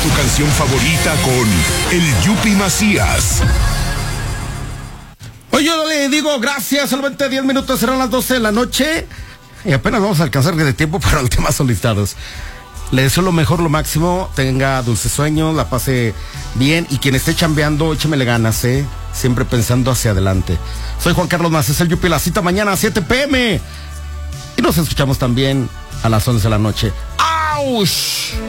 tu canción favorita con el Yupi Macías. Oye, yo le digo gracias, solamente 10 minutos, serán las 12 de la noche y apenas vamos a alcanzar de tiempo para los temas solicitados. Le deseo lo mejor, lo máximo, tenga dulces sueños, la pase bien y quien esté chambeando, échemele ganas, siempre pensando hacia adelante. Soy Juan Carlos Macías, el Yupi, la cita mañana a 7 p.m. y nos escuchamos también a las 11 de la noche. ¡Auch!